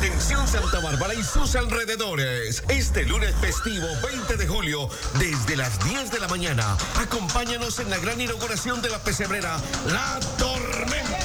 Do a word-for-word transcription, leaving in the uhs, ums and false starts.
Atención Santa Bárbara y sus alrededores. Este lunes festivo veinte de julio, desde las diez de la mañana, acompáñanos en la gran inauguración de la pesebrera La Tormenta.